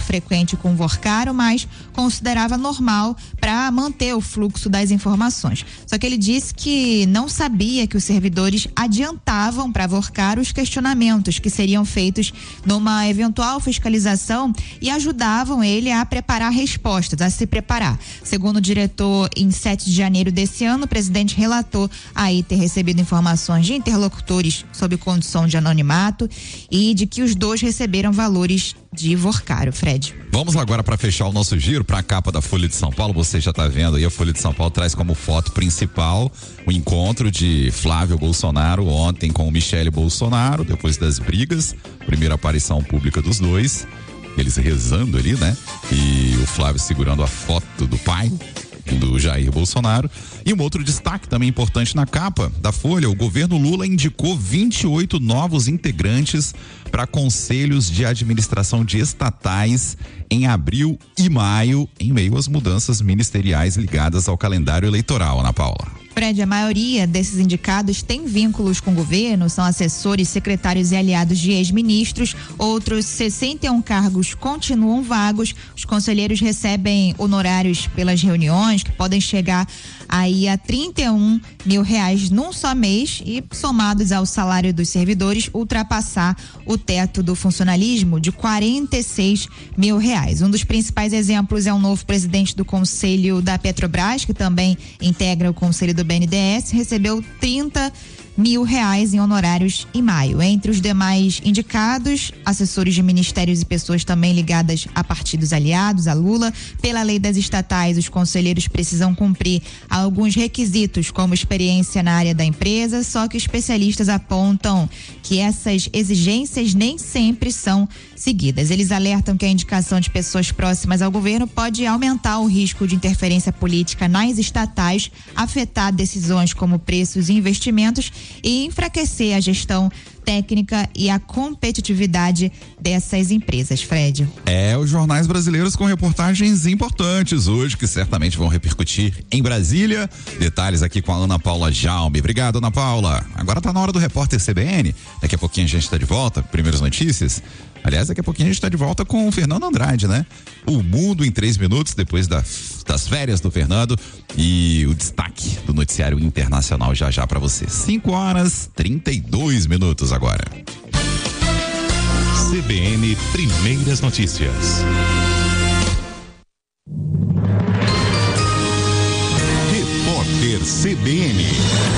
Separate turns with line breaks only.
frequente com o Workaro, mas considerava normal para manter o fluxo das informações. Só que ele disse que não sabia que os servidores adiantavam para Workaro os questionamentos que seriam feitos numa eventual fiscalização e ajudavam ele a preparar respostas, a se preparar. Segundo o diretor, em 7 de janeiro desse ano, o presidente relatou aí ter recebido informações de interlocutores sob condição de anonimato e de que os dois receberam valores de Workaro, Fred.
Vamos agora para fechar o nosso giro para a capa da Folha de São Paulo. Você já está vendo aí, a Folha de São Paulo traz como foto principal o encontro de Flávio Bolsonaro ontem com o Michele Bolsonaro, depois das brigas, primeira aparição pública dos dois, eles rezando ali, né? E o Flávio segurando a foto do pai, do Jair Bolsonaro. E um outro destaque também importante na capa da Folha: o governo Lula indicou 28 novos integrantes para conselhos de administração de estatais em abril e maio, em meio às mudanças ministeriais ligadas ao calendário eleitoral, Ana Paula.
Fred, a maioria desses indicados tem vínculos com o governo, são assessores, secretários e aliados de ex-ministros. Outros 61 cargos continuam vagos. Os conselheiros recebem honorários pelas reuniões, que podem chegar aí a R$31 mil num só mês, e somados ao salário dos servidores, ultrapassar o teto do funcionalismo de R$46 mil. Um dos principais exemplos é o novo presidente do Conselho da Petrobras, que também integra o Conselho do BNDES, recebeu R$30 mil em honorários em maio. Entre os demais indicados, assessores de ministérios e pessoas também ligadas a partidos aliados a Lula. Pela lei das estatais, os conselheiros precisam cumprir alguns requisitos, como experiência na área da empresa, só que especialistas apontam que essas exigências nem sempre são seguidas. Eles alertam que a indicação de pessoas próximas ao governo pode aumentar o risco de interferência política nas estatais, afetar decisões como preços e investimentos e enfraquecer a gestão técnica e a competitividade dessas empresas, Fred.
Os jornais brasileiros com reportagens importantes hoje, que certamente vão repercutir em Brasília. Detalhes aqui com a Ana Paula Jaume. Obrigado, Ana Paula. Agora tá na hora do repórter CBN. Daqui a pouquinho a gente está de volta. Primeiras notícias. Aliás, daqui a pouquinho a gente está de volta com o Fernando Andrade, né? O Mundo em 3 minutos, depois das férias do Fernando, e o destaque do noticiário internacional já para você. 5h32 agora.
CBN Primeiras Notícias. Repórter CBN.